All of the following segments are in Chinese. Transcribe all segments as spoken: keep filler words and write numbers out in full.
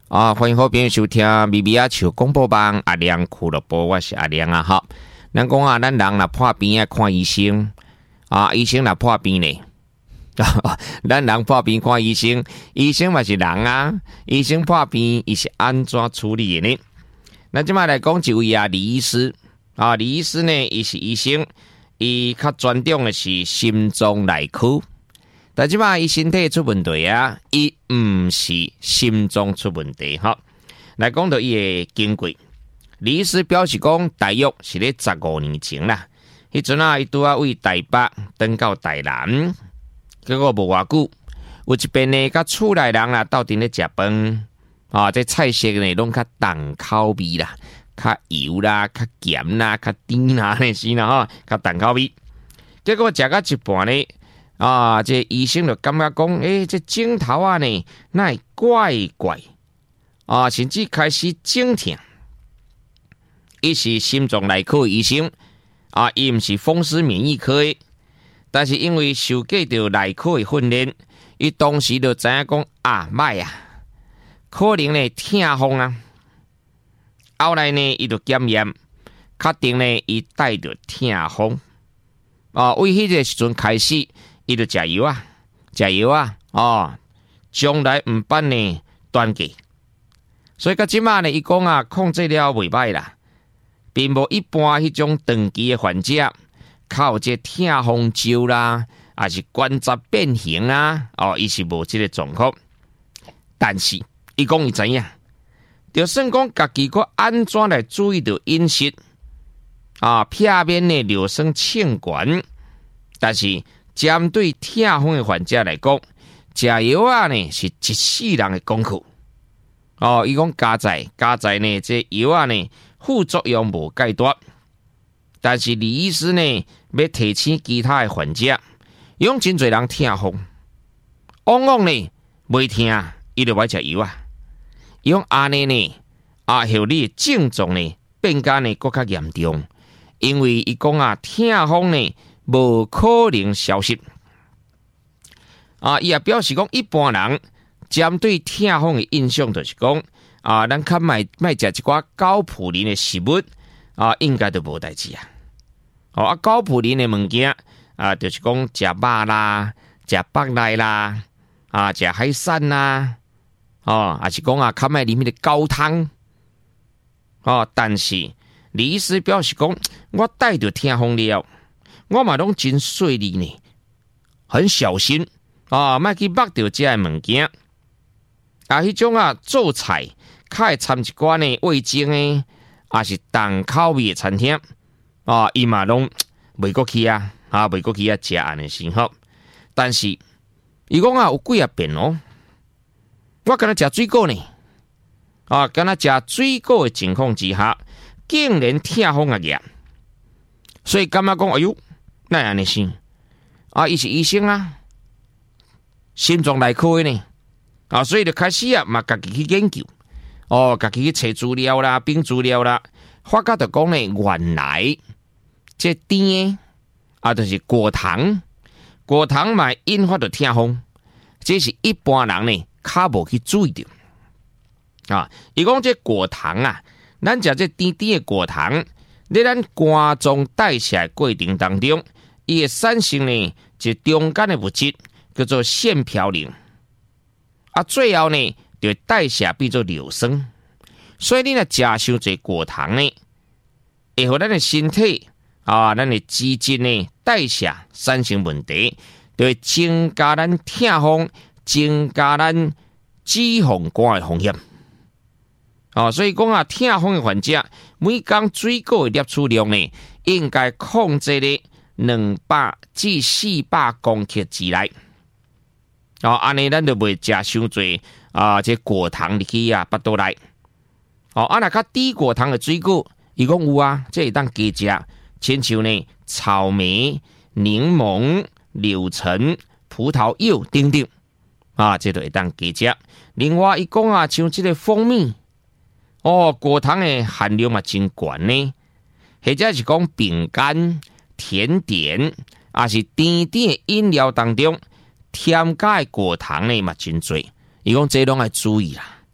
啊，欢迎好朋友收听咪咪啊球广播网阿亮俱乐部，我是阿亮啊哈。咱讲啊，咱人若破病啊看医生啊，医生若破病呢，咱人破病看医生，医生嘛是人啊，医生破病伊是安怎处理的呢？咱即摆来讲一位啊李医师啊，李医师呢，伊是医生，伊较专长的是心脏内科。但即摆伊身体出问题啊，伊毋是心脏出问题哈。来讲到伊的经过，李医师表示讲，大约是咧十五年前啦。迄阵啊，伊拄啊为台北登到台南，结果无偌久，有一边呢，甲厝内人啦斗阵咧食饭啊，这菜色呢拢较重口味啦，较油啦，较咸啦，较甜啦，那是啦吼，较重口味。结果食到一半呢。啊！这医生就感觉讲，诶、欸，这镜头啊呢，那怪怪啊，甚至开始肿痛。伊是心脏内科医生啊，伊毋是风湿免疫科的，但是因为受过着内科的训练，伊当时就知影讲啊，歹啊，可能呢痛风啊。后来呢，伊就检验，确定呢，伊带着痛风啊。为迄个时阵开始。伊就食药啊，食药啊，哦，将来毋办呢断计，所以到即马呢，伊讲啊，控制了袂歹啦，并无一般迄种长期的患者，靠这痛风招啦，还是关节变形啦，哦，伊是无即个状况。但是伊讲伊知影，就算讲家己个安怎来注意到饮食啊，片面呢留生清管，但是。针对痛风的患者来讲，食药啊呢是一世人的功课。哦，伊讲加在加在呢，这药啊呢副作用无介大，但是李医师呢要提醒其他的患者，用真侪人痛风，往往呢袂痛，伊就歹食药啊。用安尼呢啊，后你的症状呢变加呢更加严重，因为伊讲啊痛风呢。无可能消失啊！伊也表示讲，一般人针对痛风的印象就是讲啊，咱较卖卖食一寡高普林的食物啊，应该都无代志啊。哦啊，高普林的物件啊，就是讲食肉啦、食腹内啦、啊食海产啦，哦，还是讲啊，较卖里面的高汤哦。但是李医师表示讲，我带着痛风了。我嘛拢真细腻呢，很小心啊，莫去擘到这个物件啊，迄种啊做菜，较会掺一寡呢味精的，也是重口味的餐厅啊，伊嘛拢袂过去啊，啊袂过去啊食安尼先好。但是伊讲啊有几啊遍哦，我敢若食水果呢，啊敢若食水果的情况之下，竟然痛风啊个，所以感觉讲哎呦。那安尼先啊，伊是医生啊，心脏内科的呢啊，所以就开始啊，嘛家己去研究哦，家己去查资料啦、并资料啦，发觉就讲呢，原来这甜啊，就是果糖，果糖嘛引发到痛风，这是一般人呢较无去注意到啊。伊讲这果糖啊，咱食这甜甜的果糖，在咱肝脏代谢的过程当中。伊会产生呢，一中间的物质叫做腺嘌呤，啊，最后呢就代谢变做硫酸。所以你若食伤侪果糖呢，会互咱的身体啊，咱的基质呢代谢产生问题，就会增加咱痛风、增加咱脂肪肝的风险。哦，所以讲啊，痛风的患者每工水果的摄取量呢，应该控制咧。两百至四百公克之内，哦，安尼咱就袂食伤侪啊，这果糖入去啊，腹肚内。哦，啊那较低果糖的水果，伊讲有啊，这会当加食，亲像呢草莓、柠檬、柳橙、葡萄柚等等，啊，这都会当加食。另外，伊讲啊，像这个蜂蜜，哦，果糖的含量嘛真悬呢，或者是讲饼干。甜点也是甜点的饮料当中添加的果糖呢嘛真多，伊讲这拢要注意啦。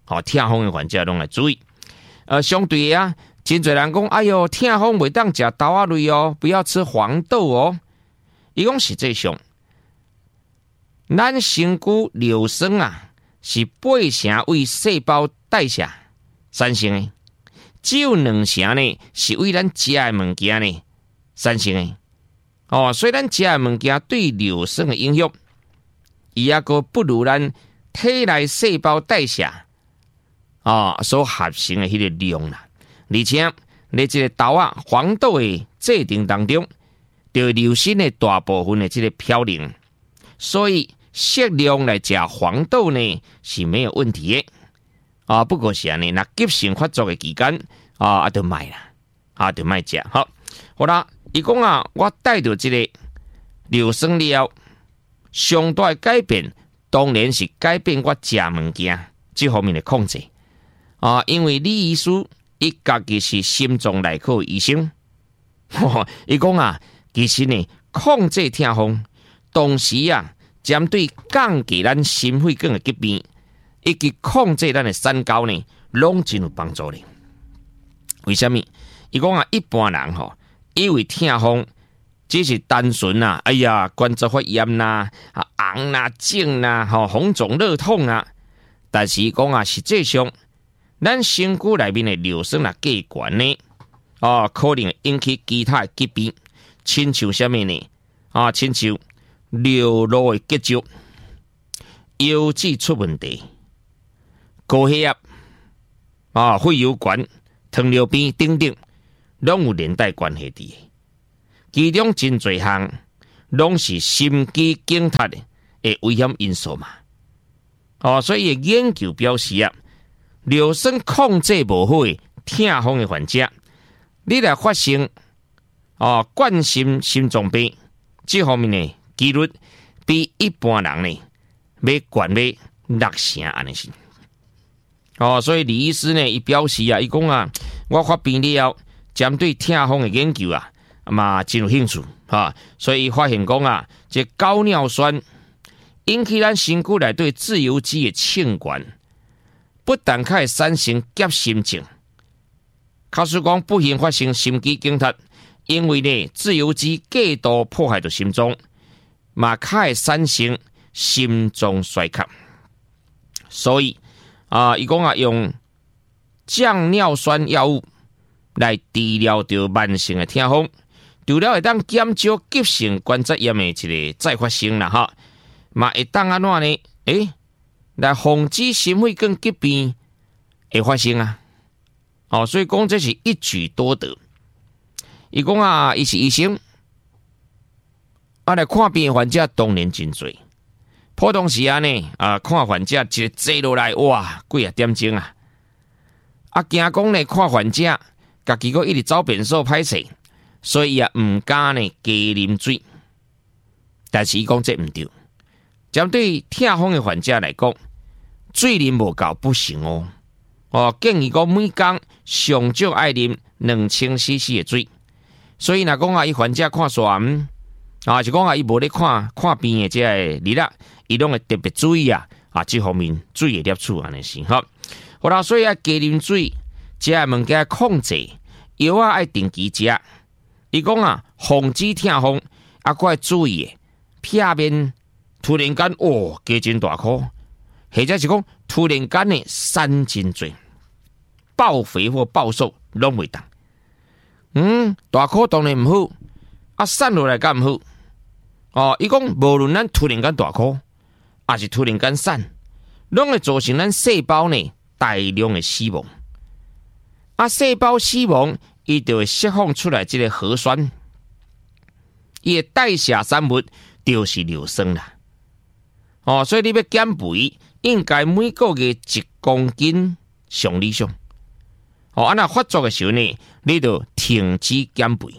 好、哦，痛风的患者拢来注意。呃，相对的啊，真侪人讲，哎哟，痛风袂当食豆仔类哦，不要吃黄豆哦。伊讲实际上，咱身躯尿酸啊，是八成为细胞代谢产生的，只有两成呢是为咱食的物件呢产生的。哦，所以咱食的物件对尿酸的影响，伊也个不如咱体内细胞代谢啊、哦、所合成的迄个量啦。而且，你这个豆啊、黄豆的制定当中，就流失的大部分的这个嘌呤，所以适量来食黄豆呢是没有问题的。啊，不过是安尼，那急性发作的期间啊，啊，就卖啦，啊，就卖食。好，好啦，伊讲啊，我带着这个尿酸了，上大的改变当然是改变我食物件这方面的控制啊，因为李医师伊家己是心脏内科医生，伊讲啊，其实呢，控制痛风，同时啊，针对降低咱心血管的疾病，以及控制咱的三高呢，拢真有帮助的。为什么？伊讲啊，一般人吼、哦，以为痛风只是单纯啊，哎呀，关节发炎呐、啊、红啦、肿啦、吼红肿热痛啊，但是伊讲啊，实际上，咱身躯内面的尿酸啊过悬呢，哦，可能引起其他的疾病，亲像什么呢？啊，亲像尿路的结石、腰子出问题、高血压、啊肺疣管、糖尿病等等，拢有连带关系的。其中真侪项拢是心肌梗塞的危险因素嘛。哦，所以研究表示啊，尿酸控制无好的痛风的患者，你来发生哦冠心心脏病这方面的几率，比一般人呢要悬要六成安尼是。哦，所以李医师呢，伊表示啊，伊讲啊，我发病了，针对痛风的研究啊，嘛真有兴趣哈、啊，所以发现讲啊，这高尿酸引起咱身躯内对自由基的罄悬，不但可以产生急心症，假使讲不幸发生心肌梗塞，因为呢自由基过度破坏着心脏，嘛可以产生心脏衰竭。所以啊，伊讲啊，用降尿酸药物来治疗着慢性的痛风，除了会当减少急性关节炎的一个再发生啦哈，嘛会当安怎呢？诶，来防止心血管疾病会发生啊！哦，所以讲这是一举多得。伊讲啊，伊是医生，啊来看病的患者当然真多。普通时啊呢，啊看患者一坐落来，哇，几啊点钟啊！啊，惊讲呢看患者，家己个一直走便所歹势，所以啊唔敢呢加啉水。但是伊讲这唔对，针对痛风的患者来讲，水啉无够不行哦。哦，建议讲每工上少爱啉两千 C C 的水。所以若讲啊，伊患者看线，啊是讲啊，伊无咧看看病的这个日啦。伊拢会特别注意啊，啊，这方面水的摄取安尼是哈。好啦，所以啊，加啉水，食的物件控制，药啊爱定期食。伊讲啊，防止痛风，啊，搁要注意的，片面突然间哦，加真大颗，或者是讲突然间呢瘦真多，爆肥或暴瘦拢袂当。嗯，大颗当然唔好，啊，瘦落来敢唔好。哦，伊讲无论咱突然间大颗。也是突然间瘦，拢会造成咱细胞呢大量的死亡。啊，细胞死亡，伊就会释放出来这个核酸，伊的代谢产物就是尿酸啦。哦，所以你要减肥，应该每个月一公斤上理想。哦，啊那发作的时候呢，你就停止减肥。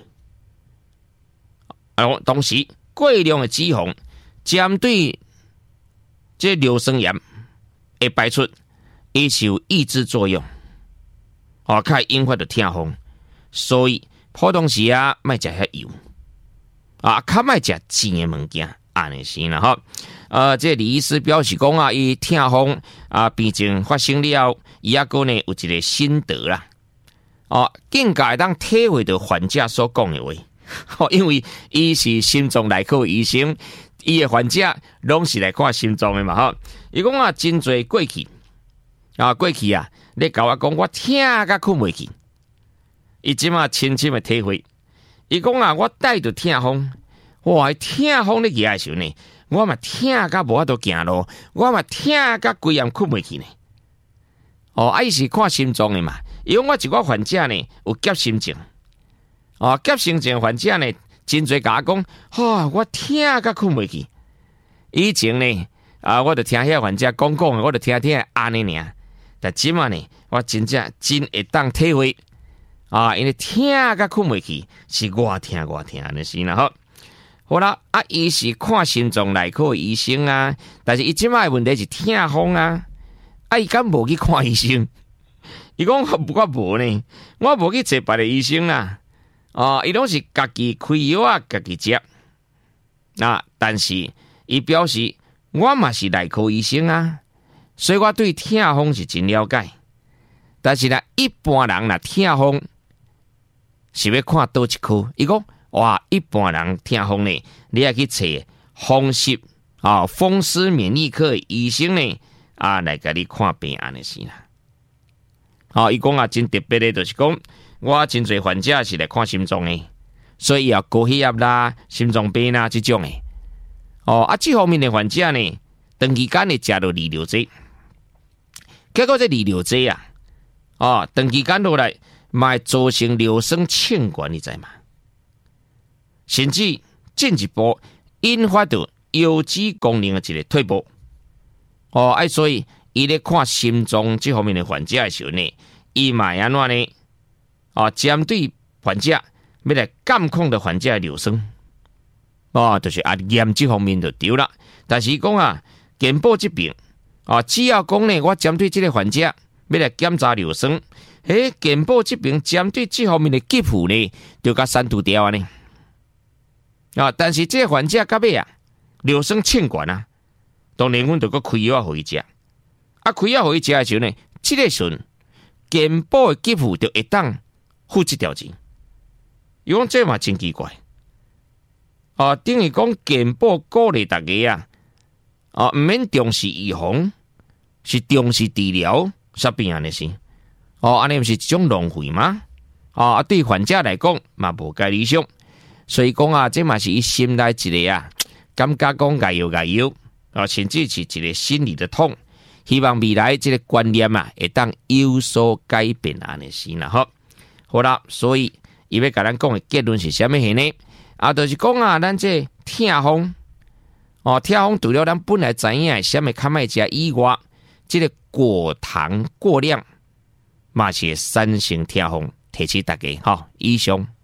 啊，同时过量的脂肪针对这尿酸盐会排出，伊是有抑制作用，哦，可以引发着痛风。所以普通时啊，莫食遐油，啊，较莫食甜的物件， 安尼是啦吼。呃，这李医师表示讲啊，伊痛风啊病情发生了，伊啊个呢有一个心得啦。哦，更加当体会到患者所讲的话，哦，因为伊是心脏内科医生，伊的患者拢是来看心脏的嘛吼。伊讲啊，真侪过去啊，过去啊，你甲我讲我痛甲困袂去，伊即马亲亲的体会。伊讲啊，我带着痛风，哇，痛风咧举的时候呢，我嘛痛甲无法度行路，我嘛痛甲规夜困袂去呢。哦，啊，伊是看心脏的嘛。因为我一个患者呢有急心症，哦，急心症患者呢真侪甲我讲，哈、哦，我痛甲困袂去。以前呢，啊，我就听遐患者讲讲，我就听听安尼尔。但即马呢，我真正真会当体会，啊，因为痛甲困袂去，是我痛我痛安尼是啦吼。好啦，啊，伊是看心脏内科的医生啊，但是伊即马的问题是痛风啊，啊，伊敢无去看医生？伊讲我无呢，我无去找别个医生啦。哦，伊拢是家己开药啊，家己食。啊，但是伊表示我嘛是内科医生啊，所以我对痛风是真了解。但是呢，一般人若痛风是要看倒一科？伊讲哇，一般人痛风呢，你要去找风湿啊、风湿免疫科的医生呢啊来甲你看病安尼是啦。哦，伊讲啊，真特别的，就是讲我真侪患者是来看心脏的，所以要高血压啦、心脏病啦这种的。哦，啊，这方面的患者呢，长期间呢食到利尿剂，结果这利尿剂啊，哦，长期间落来，嘛会造成尿酸欠管，你知嘛？甚至进一步引发到腰肌功能的一个退步。哦，哎，所以。伊咧看心脏这方面的患者的时候呢，伊嘛安怎呢？哦，针对患者要来监控的患者的尿酸，哦，就是啊验这方面就对了。但是讲啊，健保这边啊，只要讲呢，我针对这个患者要来检查尿酸，诶，健保这边针对这方面的给付呢，就甲删除掉啊呢。啊，但是这个患者到尾啊，尿酸欠管啊，当然阮就搁开药互伊食。啊，开药互伊食的时候呢，这个时候健保的给付就会当付这条钱。伊讲这嘛真奇怪，啊，等于讲健保鼓励大家啊，啊，唔免重视预防，是重视治疗啥病安尼是？哦，安尼毋是一种浪费吗？啊，对患者来讲嘛无介理想，所以讲啊，这嘛是伊心内一个啊，感觉讲解药解药啊，甚至是一个心理的痛。希望未来这个观念啊，会当有所改变安尼是啦吼。好啦，所以伊要甲咱讲的结论是啥物事呢？啊，就是讲啊，咱这痛风哦，痛风除了咱本来知影啥物较歹食以外，这个果糖过量嘛是会产生痛风，提醒大家吼。以上。